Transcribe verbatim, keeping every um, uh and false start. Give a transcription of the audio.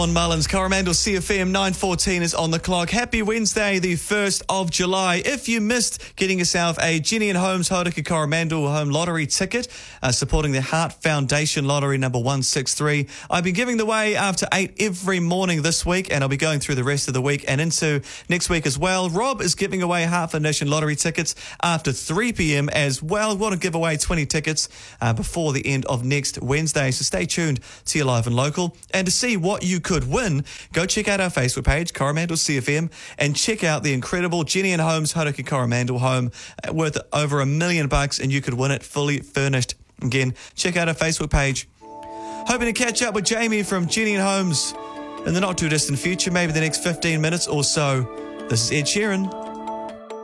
On Mullins, Coromandel C F M nine fourteen is on the clock. Happy Wednesday, the first of July. If you missed getting yourself a Jenny and Holmes Hauraki Coromandel Home Lottery ticket, uh, supporting the Heart Foundation Lottery number one six three, I've been giving them away after eight every morning this week, and I'll be going through the rest of the week and into next week as well. Rob is giving away Heart Foundation Lottery tickets after three p.m. as well. We want to give away twenty tickets uh, before the end of next Wednesday, so stay tuned to your live and local. And to see what you could win, go check out our Facebook page, Coromandel C F M, and check out the incredible Jenny and Holmes Hauraki Coromandel home uh, worth over a million bucks, and you could win it fully furnished. Again, check out our Facebook page. Hoping to catch up with Jamie from Jenny and Holmes in the not too distant future, maybe the next fifteen minutes or so. This is Ed Sheeran.